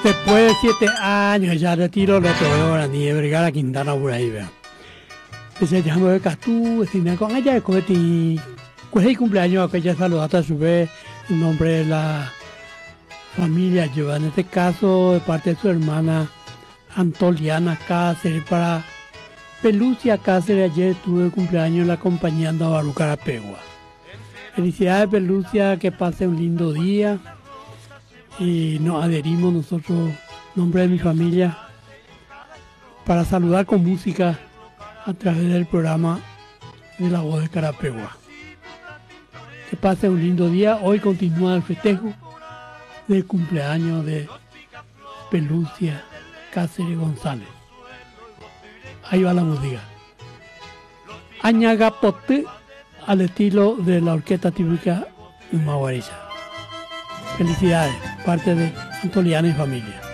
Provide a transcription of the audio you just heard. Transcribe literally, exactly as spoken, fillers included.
Después de siete años ya retiro lo que veo ahora ni de Vergara Quintana por ahí, vea. Se llama de Castú, se con ella de Coeti. Pues el cumpleaños que ella saludata a su vez en nombre de la familia lleva en este caso de parte de su hermana Antoliana Cáceres para Pelucia Cáceres. Ayer tuve el cumpleaños la acompañando a Barú Carapegua. Felicidades Pelucia, que pase un lindo día. Y nos adherimos nosotros, en nombre de mi familia, para saludar con música a través del programa de La Voz de Carapegua. Que pase un lindo día. Hoy continúa el festejo del cumpleaños de Pelucia Cáceres González. Ahí va la música. Añagapote, al estilo de la orquesta típica de Maguariza. Felicidades, parte de Antoliana y familia.